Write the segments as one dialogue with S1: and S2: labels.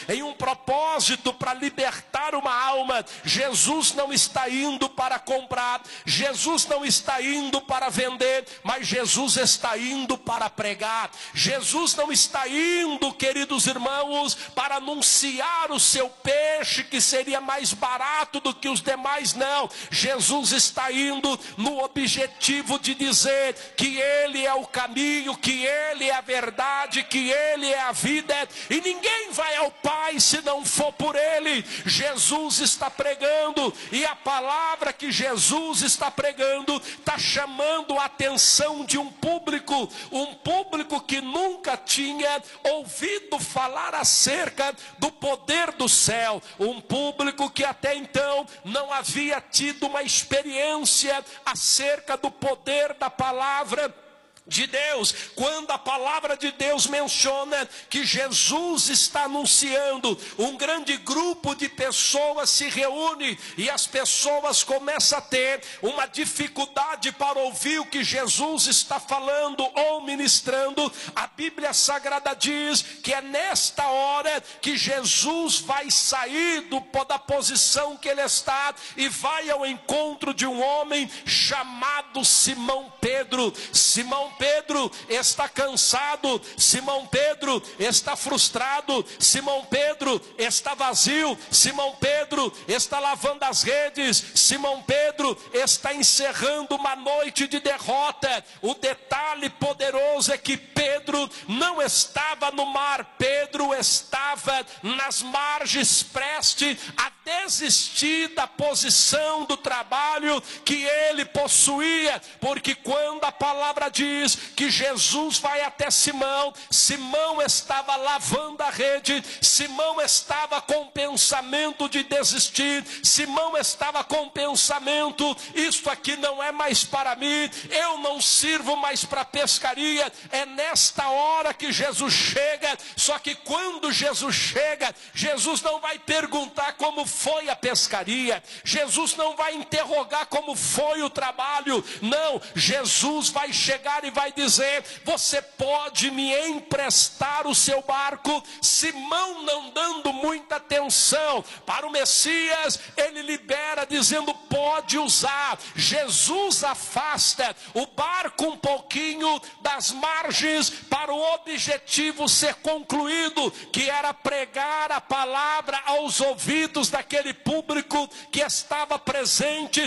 S1: em um propósito para libertar uma alma. Jesus não está indo para comprar, Jesus não está indo para vender, mas Jesus está indo para pregar. Jesus não está indo, queridos irmãos, para anunciar o seu peixe que seria mais barato do que os demais, não. Jesus está indo no objetivo de dizer que Ele é o caminho, que Ele é a verdade, que Ele é a vida, e ninguém vai ao Pai se não for por Ele. Jesus está pregando, e a palavra que Jesus está pregando está chamando a atenção de um público que nunca tinha ouvido falar acerca do poder do céu, um público que até então não havia tido uma experiência acerca do poder da palavra de Deus. Quando a palavra de Deus menciona que Jesus está anunciando, um grande grupo de pessoas se reúne e as pessoas começam a ter uma dificuldade para ouvir o que Jesus está falando ou ministrando. A Bíblia Sagrada diz que é nesta hora que Jesus vai sair da posição que ele está e vai ao encontro de um homem chamado Simão Pedro. Simão Pedro está cansado, Simão Pedro está frustrado, Simão Pedro está vazio, Simão Pedro está lavando as redes, Simão Pedro está encerrando uma noite de derrota. O detalhe poderoso é que Pedro não estava no mar, Pedro estava nas margens, preste a desistir da posição do trabalho que ele possuía, porque quando a palavra diz que Jesus vai até Simão, Simão estava lavando a rede, Simão estava com pensamento de desistir, Simão estava com pensamento: isto aqui não é mais para mim, eu não sirvo mais para pescaria. É nesta hora que Jesus chega, só que quando Jesus chega, Jesus não vai perguntar como foi a pescaria, Jesus não vai interrogar como foi o trabalho, não, Jesus vai chegar e vai dizer: você pode me emprestar o seu barco? Simão, não dando muita atenção para o Messias, ele libera dizendo: pode usar. Jesus afasta o barco um pouquinho das margens para o objetivo ser concluído, que era pregar a palavra aos ouvidos daquele público que estava presente,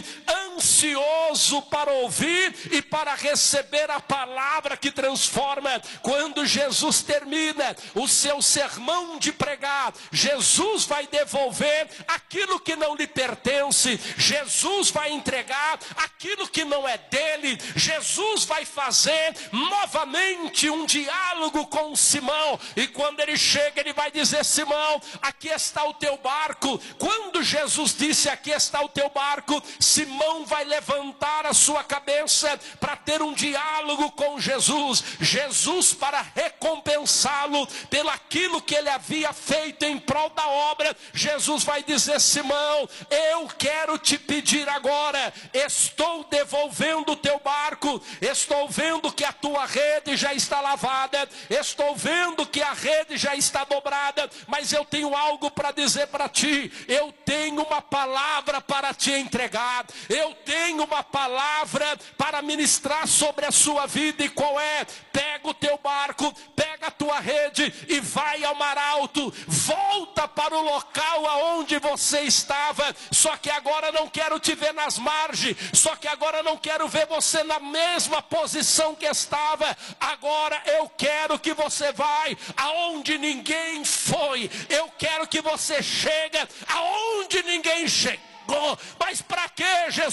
S1: ansioso para ouvir e para receber a palavra que transforma. Quando Jesus termina o seu sermão de pregar, Jesus vai devolver aquilo que não lhe pertence, Jesus vai entregar aquilo que não é dele, Jesus vai fazer novamente um diálogo com Simão, e quando ele chega, ele vai dizer: Simão, aqui está o teu barco. Quando Jesus disse: aqui está o teu barco, Simão vai levantar a sua cabeça para ter um diálogo com Jesus. Jesus, para recompensá-lo pelo aquilo que ele havia feito em prol da obra, Jesus vai dizer: Simão, eu quero te pedir agora, estou devolvendo o teu barco, estou vendo que a tua rede já está lavada, estou vendo que a rede já está dobrada, mas eu tenho algo para dizer para ti, eu tenho uma palavra para te entregar, eu tenho uma palavra para ministrar sobre a sua vida. E qual é? Pega o teu barco, pega a tua rede e vai ao mar alto, volta para o local aonde você estava, só que agora não quero te ver nas margens, só que agora não quero ver você na mesma posição que estava, agora eu quero que você vai aonde ninguém foi, eu quero que você chegue aonde ninguém chegou. Mas para que, Jesus?